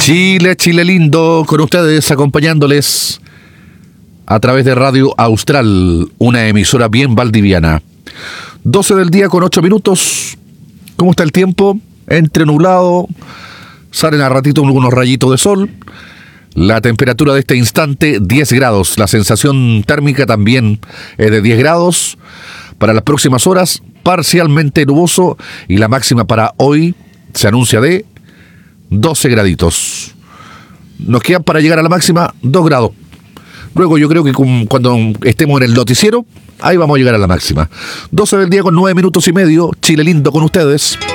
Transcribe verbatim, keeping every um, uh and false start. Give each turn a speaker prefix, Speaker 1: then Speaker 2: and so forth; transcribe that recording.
Speaker 1: Chile, Chile lindo, con ustedes acompañándoles a través de Radio Austral, una emisora bien valdiviana. doce del día con ocho minutos. ¿Cómo está el tiempo? Entre nublado, salen a ratito algunos rayitos de sol. La temperatura de este instante, diez grados. La sensación térmica también es de diez grados. Para las próximas horas, parcialmente nuboso. Y la máxima para hoy se anuncia de doce graditos. Nos quedan para llegar a la máxima dos grados. Luego yo creo que cuando estemos en el noticiero, ahí vamos a llegar a la máxima. doce del día con nueve minutos y medio. Chile lindo con ustedes.